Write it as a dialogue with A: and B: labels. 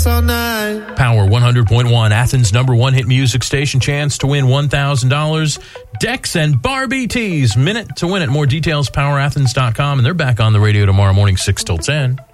A: all night.
B: Power 100.1, Athens' #1 hit music station. Chance to win $1,000. Dex and Barbie Tees. Minute to win it. More details, powerathens.com. And they're back on the radio tomorrow morning, 6 till 10.